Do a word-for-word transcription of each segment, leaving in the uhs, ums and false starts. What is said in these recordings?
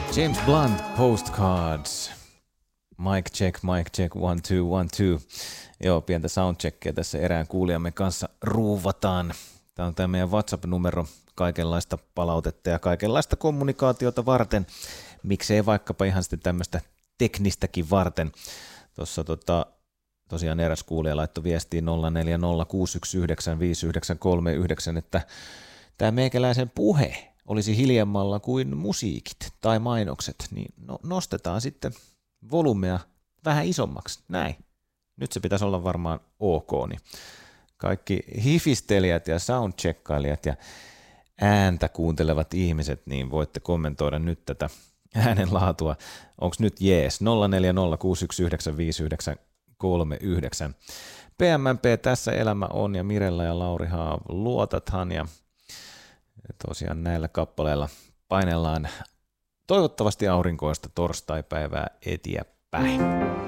James Blunt, Postcards. Mic check, mic check, one, two, one, two. Joo, pientä soundcheckia tässä erään kuulijamme kanssa ruuvataan. Tämä on tämä meidän WhatsApp-numero, kaikenlaista palautetta ja kaikenlaista kommunikaatiota varten. Miksei vaikkapa ihan sitten tämmöistä teknistäkin varten. Tuossa tota, tosiaan eräs kuulija laittoi viestiin nolla neljä nolla kuusi yksi yhdeksän viisi yhdeksän kolme yhdeksän, että tämä meikäläisen puhe olisi hiljemmalla kuin musiikit tai mainokset, niin no, nostetaan sitten volumea vähän isommaksi. Näin. Nyt se pitäisi olla varmaan ok. Niin kaikki hifistelijät ja soundcheckailijat ja ääntä kuuntelevat ihmiset, niin voitte kommentoida nyt tätä äänenlaatua. Onko nyt jees? nolla neljä nolla kuusi yksi yhdeksän viisi yhdeksän kolme yhdeksän. P M M P tässä elämä on ja Mirella ja Laurihaa luotathan ja tosiaan näillä kappaleilla painellaan toivottavasti aurinkoista torstaipäivää eteenpäin.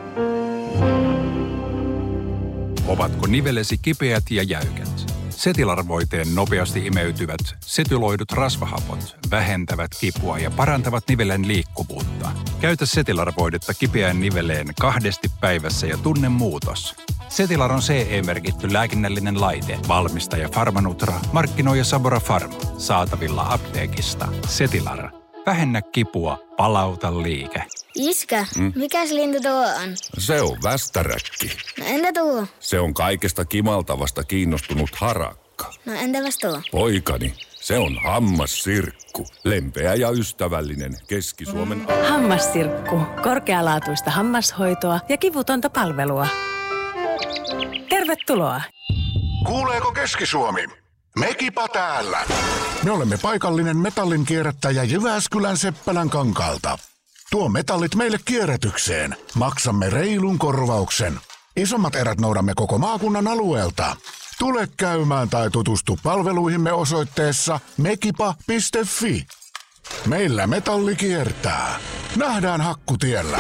Ovatko nivelesi kipeät ja jäykät? Setilar-voiteen nopeasti imeytyvät setyloidut rasvahapot vähentävät kipua ja parantavat nivelen liikkuvuutta. Käytä Setilar-voidetta kipeään niveleen kahdesti päivässä ja tunne muutos. Setilar on C E-merkitty lääkinnällinen laite. Valmistaja Pharmanutra, markkinoija Sabora Pharma. Saatavilla apteekista. Setilar. Vähennä kipua, palauta liike. Iskä, mm? mikäs lintu tuo on? Se on västäräkki. No entä tuo? Se on kaikesta kimaltavasta kiinnostunut harakka. No entäpäs tuo? Poikani, se on hammassirkku. Lempeä ja ystävällinen Keski-Suomen... Hammassirkku. Korkealaatuista hammashoitoa ja kivutonta palvelua. Tervetuloa. Kuuleeko Keski-Suomi? Mekipa täällä. Me olemme paikallinen metallin kierrättäjä Jyväskylän Seppälän kankaalta. Tuo metallit meille kierrätykseen. Maksamme reilun korvauksen. Isommat erät noudamme koko maakunnan alueelta. Tule käymään tai tutustu palveluihimme osoitteessa mekipa piste fi. Meillä metalli kiertää. Nähdään Hakkutiellä.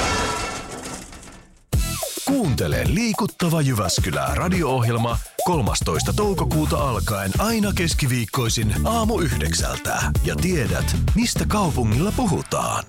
Kuuntele Liikuttava Jyväskylä radio-ohjelma kolmastoista toukokuuta alkaen aina keskiviikkoisin aamu yhdeksältä. Ja tiedät, mistä kaupungilla puhutaan.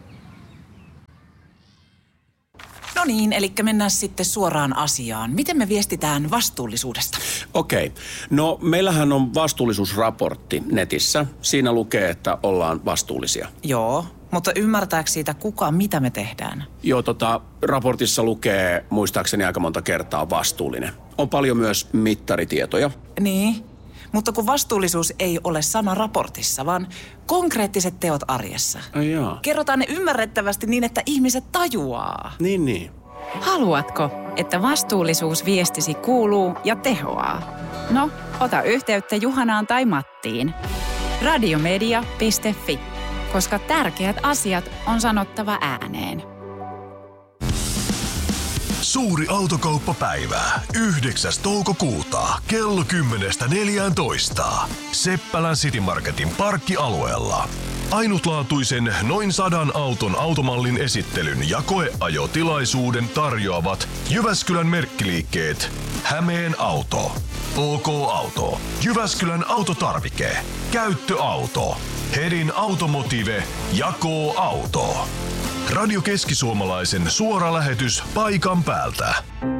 No niin, eli mennään sitten suoraan asiaan. Miten me viestitään vastuullisuudesta? Okei. No meillähän on vastuullisuusraportti netissä. Siinä lukee, että ollaan vastuullisia. Joo, mutta ymmärtääkö siitä kuka, mitä me tehdään? Joo, tota, raportissa lukee muistaakseni aika monta kertaa vastuullinen. On paljon myös mittaritietoja. Niin, mutta kun vastuullisuus ei ole sana raportissa, vaan konkreettiset teot arjessa. Ai jaa. Kerrotaan ne ymmärrettävästi niin, että ihmiset tajuaa. Niin, niin. Haluatko, että vastuullisuus viestisi kuuluu ja tehoaa? No, ota yhteyttä Juhanaan tai Mattiin. radiomedia piste fi, koska tärkeät asiat on sanottava ääneen. Suuri autokauppapäivä. yhdeksäs toukokuuta kello kymmenestä neljääntoista. Seppälän City Marketin parkkialueella. Ainutlaatuisen noin sadan auton automallin esittelyn ja koeajotilaisuuden tarjoavat Jyväskylän merkkiliikkeet Hämeen Auto, O K Auto, Jyväskylän Autotarvike, Käyttöauto, Hedin Automotive ja K-Auto. Radio Keski-Suomalaisen suora lähetys paikan päältä.